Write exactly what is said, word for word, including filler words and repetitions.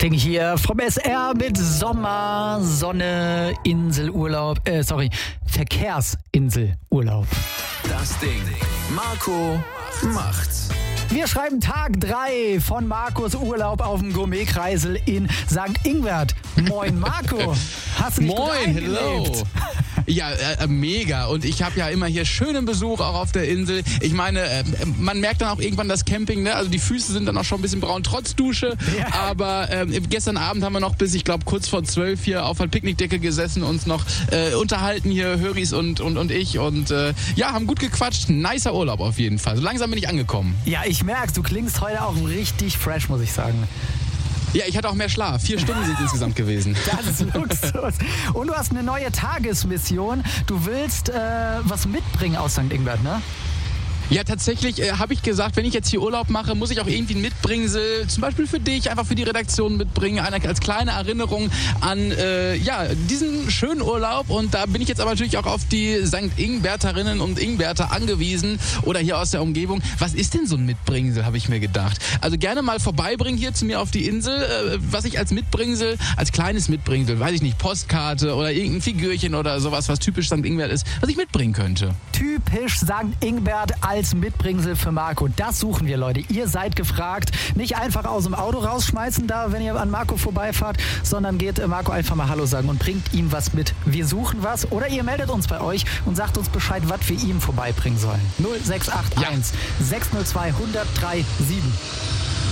Ding hier vom S R mit Sommer, Sonne, Inselurlaub, äh, sorry, Verkehrsinselurlaub. Das Ding. Marco macht's. Wir schreiben Tag drei von Marcos Urlaub auf dem Gourmetkreisel in Sankt Ingbert. Moin Marco, hast du dich gut Moin, eingelebt? hello. Ja, äh, mega. Und ich habe ja immer hier schönen Besuch auch auf der Insel. Ich meine, äh, man merkt dann auch irgendwann das Camping, ne? Also die Füße sind dann auch schon ein bisschen braun, trotz Dusche. Ja. Aber äh, gestern Abend haben wir noch bis, ich glaube, kurz vor zwölf hier auf der Picknickdecke gesessen, uns noch äh, unterhalten hier, Höris und, und, und ich. Und äh, ja, haben gut gequatscht. Nicer Urlaub auf jeden Fall. So langsam bin ich angekommen. Ja, ich merk's, du klingst heute auch richtig fresh, muss ich sagen. Ja, ich hatte auch mehr Schlaf. Vier Stunden sind insgesamt gewesen. Das ist Luxus. Und du hast eine neue Tagesmission. Du willst äh, was mitbringen aus Sankt Ingbert, ne? Ja, tatsächlich äh, habe ich gesagt, wenn ich jetzt hier Urlaub mache, muss ich auch irgendwie ein Mitbringsel, zum Beispiel für dich, einfach für die Redaktion mitbringen, eine, als kleine Erinnerung an äh, ja, diesen schönen Urlaub. Und da bin ich jetzt aber natürlich auch auf die Sankt Ingberterinnen und Ingberter angewiesen oder hier aus der Umgebung. Was ist denn so ein Mitbringsel, habe ich mir gedacht. Also gerne mal vorbeibringen hier zu mir auf die Insel, äh, was ich als Mitbringsel, als kleines Mitbringsel, weiß ich nicht, Postkarte oder irgendein Figürchen oder sowas, was typisch Sankt Ingbert ist, was ich mitbringen könnte. Typisch Sankt Ingbert als Mitbringsel für Marco. Das suchen wir, Leute. Ihr seid gefragt. Nicht einfach aus dem Auto rausschmeißen, da, wenn ihr an Marco vorbeifahrt, sondern geht Marco einfach mal Hallo sagen und bringt ihm was mit. Wir suchen was oder ihr meldet uns bei euch und sagt uns Bescheid, was wir ihm vorbeibringen sollen. null sechs acht eins, Ja. sechs null zwei, eins null drei sieben.